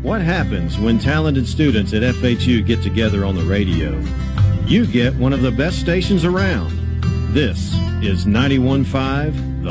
What happens when talented students at FHU get together on the radio? You get one of the best stations around. This is 91.5